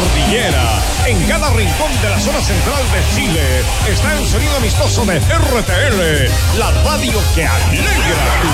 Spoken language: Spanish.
cordillera. En cada rincón de la zona central de Chile está el sonido amistoso de RTL, la radio que alegra